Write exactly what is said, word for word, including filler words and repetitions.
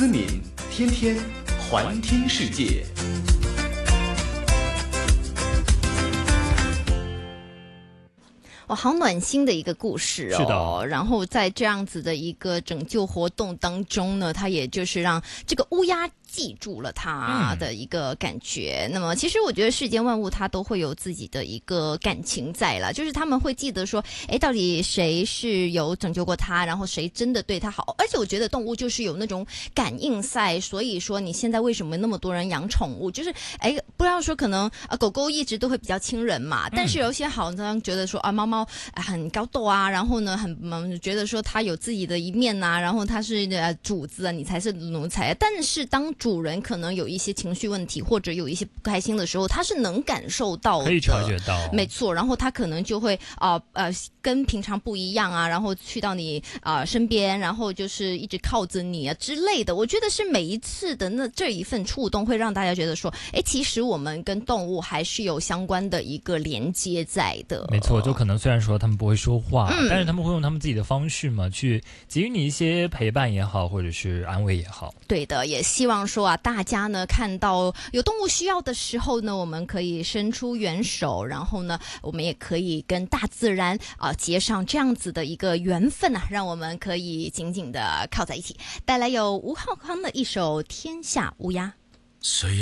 思敏，天天环听世界。 哦，好暖心的一个故事哦。 是的。 然后在这样子的一个拯救活动当中呢，他也就是让这个乌鸦记住了他的一个感觉、嗯、那么其实我觉得世间万物它都会有自己的一个感情在啦，就是他们会记得说，诶，到底谁是有拯救过他，然后谁真的对他好。而且我觉得动物就是有那种感应赛，所以说你现在为什么那么多人养宠物，就是诶，不要说可能、呃、狗狗一直都会比较亲人嘛，但是有一些好像觉得说啊，猫猫、呃、很高斗啊，然后呢很、嗯、觉得说它有自己的一面啊，然后它是、呃、主子啊，你才是奴才。但是当主人可能有一些情绪问题或者有一些不开心的时候，他是能感受到的， 可以察觉到， 没错。然后他可能就会呃呃跟平常不一样啊，然后去到你呃身边，然后就是一直靠着你啊之类的。我觉得是每一次的那这一份触动会让大家觉得说，哎，其实我们跟动物还是有相关的一个连接在的。 没错，就可能虽然说他们不会说话、 嗯、 但是他们会用他们自己的方式嘛，去给予你一些陪伴也好，或者是安慰也好。 对的，也希望说啊，大家呢看到有动物需要的时候呢，我们可以伸出援手，然后呢，我们也可以跟大自然啊、呃、结上这样子的一个缘分啊，让我们可以紧紧的靠在一起。带来有吴浩康的一首《天下乌鸦》。